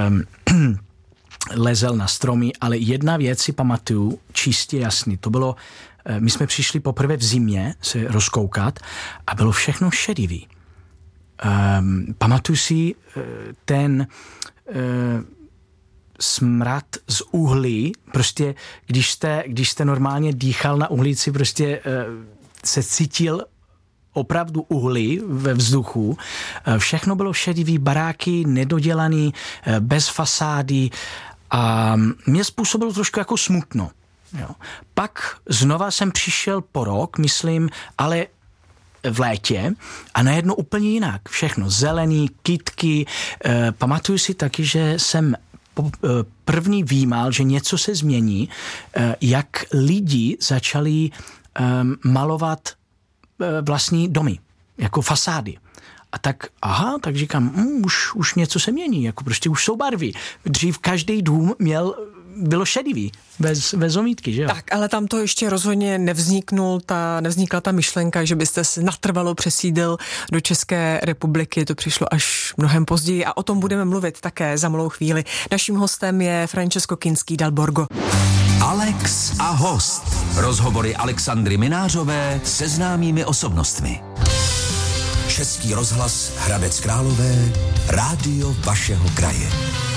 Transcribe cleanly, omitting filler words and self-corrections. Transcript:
lezel na stromy, ale jedna věc si pamatuju čistě jasný. To bylo, my jsme přišli poprvé v zimě se rozkoukat a bylo všechno šedivý. Pamatuju si ten smrad z uhlí, prostě když jste normálně dýchal na uhlíci, prostě se cítil opravdu uhlí ve vzduchu. Všechno bylo šedivý, baráky nedodělaný, bez fasády a mě způsobilo trošku jako smutno. Jo. Pak znova jsem přišel po rok, myslím, ale v létě a najednou úplně jinak. Všechno zelený, kytky. Pamatuju si taky, že jsem první vnímal, že něco se změní, jak lidi začali malovat vlastní domy, jako fasády. A tak, tak říkám, už něco se mění, jako prostě už jsou barvy. Dřív každý dům bylo šedivý, bez omítky, že jo? Tak, ale tam to ještě rozhodně nevznikla ta myšlenka, že byste se natrvalo přesídlil do České republiky, to přišlo až mnohem později a o tom budeme mluvit také za malou chvíli. Naším hostem je Francesco Kinský dal Borgo. Alex a host. Rozhovory Alexandry Minářové se známými osobnostmi. Český rozhlas Hradec Králové, rádio vašeho kraje.